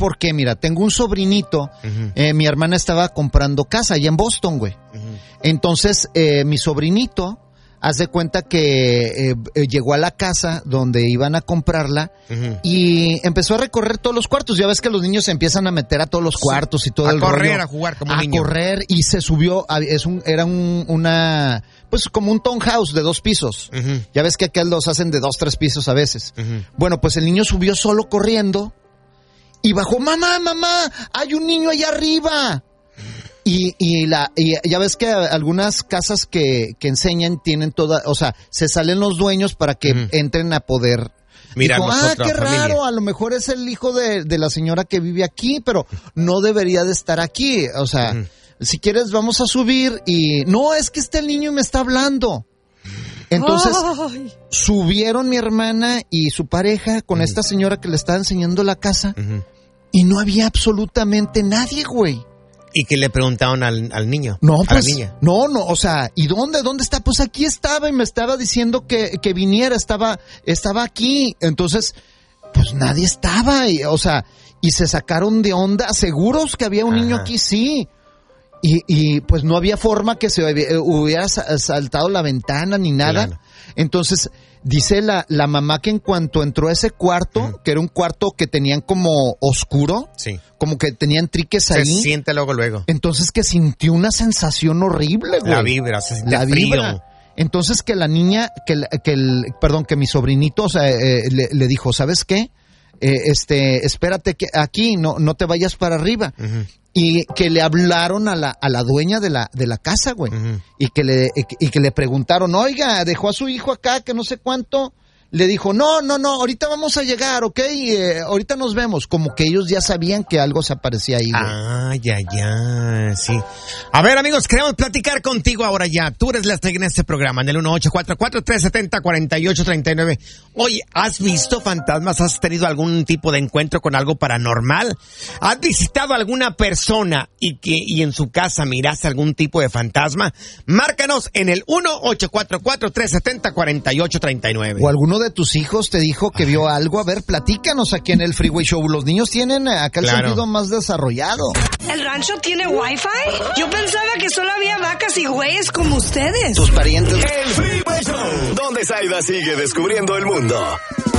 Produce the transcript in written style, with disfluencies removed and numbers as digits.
por qué? Mira, tengo un sobrinito, mi hermana estaba comprando casa allá en Boston, güey. Entonces, mi sobrinito, haz de cuenta que llegó a la casa donde iban a comprarla y empezó a recorrer todos los cuartos. Ya ves que los niños se empiezan a meter a todos los cuartos y todo el rollo. A correr, a jugar como un niño. A correr y se subió, era una, pues como un townhouse de 2 pisos. Ya ves que acá los hacen de 2, 3 pisos a veces. Bueno, pues el niño subió solo corriendo y bajó, mamá, hay un niño allá arriba. Y ya ves que algunas casas que enseñan tienen o sea, se salen los dueños para que entren a poder. Mira, dijo, qué raro, a lo mejor es el hijo de la señora que vive aquí, pero no debería de estar aquí. O sea, si quieres vamos a subir y no, es que está el niño y me está hablando. Entonces, subieron mi hermana y su pareja con esta señora que le estaba enseñando la casa y no había absolutamente nadie, güey. ¿Y qué le preguntaron al niño? No, pues, a la niña. No, o sea, ¿y dónde está? Pues aquí estaba y me estaba diciendo que viniera, estaba aquí. Entonces, pues nadie estaba, o sea, y se sacaron de onda, seguros que había un niño aquí, sí. Y pues no había forma que se hubiera saltado la ventana ni nada. Claro. Entonces, dice la mamá que en cuanto entró a ese cuarto, que era un cuarto que tenían como oscuro, como que tenían triques ahí. Se siente luego. Entonces que sintió una sensación horrible, güey. La vibra, se siente frío. Entonces que la niña, que mi sobrinito, o sea, le dijo, ¿sabes qué? Espérate que aquí, no te vayas para arriba. Y que le hablaron a la dueña de la casa, güey. Y que le preguntaron, oiga, dejó a su hijo acá, que no sé cuánto. Le dijo, no, ahorita vamos a llegar, ¿ok? Ahorita nos vemos. Como que ellos ya sabían que algo se aparecía ahí, güey. Ya, sí. A ver, amigos, queremos platicar contigo ahora ya. Tú eres la estrella en este programa, en el 1844-370-4839. Oye, ¿has visto fantasmas? ¿Has tenido algún tipo de encuentro con algo paranormal? ¿Has visitado a alguna persona y en su casa miraste algún tipo de fantasma? Márcanos en el 1844-370-4839. O alguno de tus hijos te dijo que vio algo. A ver, platícanos aquí en el Freeway Show. Los niños tienen acá el sentido más desarrollado. ¿El rancho tiene Wi-Fi? Yo pensaba que solo había vacas y güeyes como ustedes. Tus parientes. El Freeway Show, donde Zaida sigue descubriendo el mundo.